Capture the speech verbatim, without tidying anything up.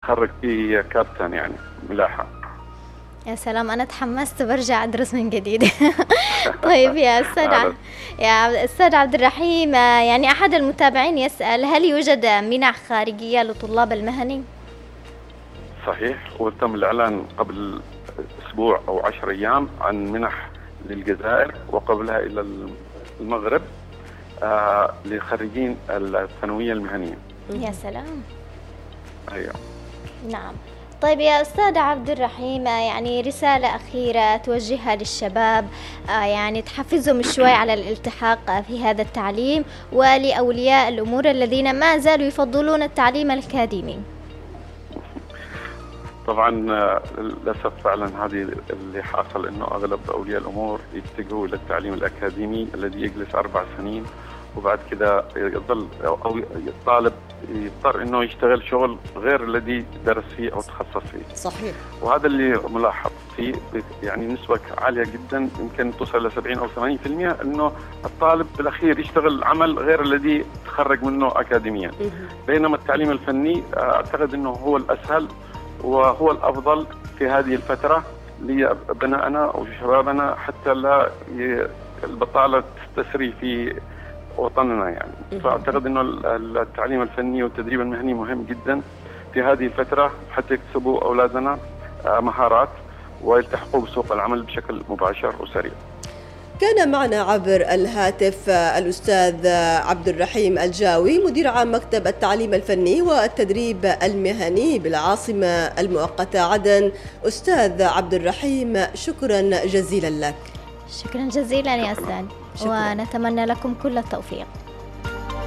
اتخرج فيه كابتن يعني ملاحة. يا سلام، أنا تحمست برجع أدرس من جديد. طيب يا أستاذ ع- يا أستاذ عبد الرحيم، آه، يعني أحد المتابعين يسأل هل يوجد منح خارجية لطلاب المهني؟ صحيح، وتم الإعلان قبل أسبوع أو عشر أيام عن منح للجزائر وقبلها إلى المغرب آه لخريجين الثانوية المهنية. يا سلام. أيوة. نعم. طيب يا أستاذ عبد الرحيم، آه، يعني رسالة أخيرة توجهها للشباب، آه، يعني تحفزهم شوي على الالتحاق آه، في هذا التعليم، ولأولياء الأمور الذين ما زالوا يفضلون التعليم الأكاديمي. طبعا آه، للأسف فعلا هذه اللي حاصل، إنه أغلب أولياء الأمور يتجهوا إلى التعليم الأكاديمي الذي يجلس أربع سنين، وبعد كده يظل أو الطالب يضطر إنه يشتغل شغل غير الذي درس فيه أو تخصص فيه. صحيح. وهذا اللي ملاحظ فيه، يعني نسبة عالية جدا يمكن توصل إلى سبعين أو ثمانين بالمئة، إنه الطالب بالأخير يشتغل عمل غير الذي تخرج منه أكاديميا. بينما التعليم الفني أعتقد إنه هو الأسهل وهو الأفضل في هذه الفترة لبنائنا وشبابنا، حتى لا البطالة تستسري في وطننا يعني. فأعتقد أنه التعليم الفني والتدريب المهني مهم جدا في هذه الفترة حتى يكسبوا أولادنا مهارات ويلتحقوا بسوق العمل بشكل مباشر وسريع. كان معنا عبر الهاتف الأستاذ عبد الرحيم الجاوي، مدير عام مكتب التعليم الفني والتدريب المهني بالعاصمة المؤقتة عدن. أستاذ عبد الرحيم، شكرا جزيلا لك. شكرا جزيلا يا أستاذ، ونتمنى لكم كل التوفيق.